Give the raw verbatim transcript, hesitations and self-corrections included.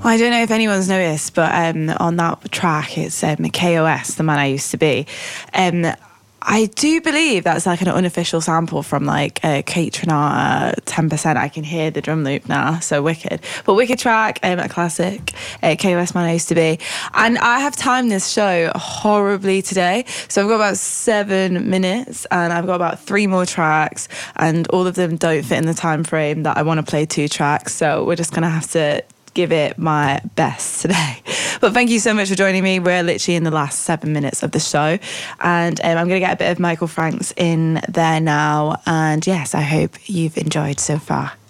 I don't know if anyone's noticed, but um, on that track, it's um, K O S, The Man I Used to Be. Um, I do believe that's like an unofficial sample from like uh, Kate Renata, ten percent. I can hear the drum loop now, so wicked. But wicked track, um, a classic, uh, K O S Man I Used to Be. And I have timed this show horribly today. So I've got about seven minutes and I've got about three more tracks and all of them don't fit in the time frame that I want to play two tracks. So we're just going to have to give it my best today. But thank you so much for joining me. We're literally in the last seven minutes of the show. And um, I'm going to get a bit of Michael Franks in there now. And yes, I hope you've enjoyed so far.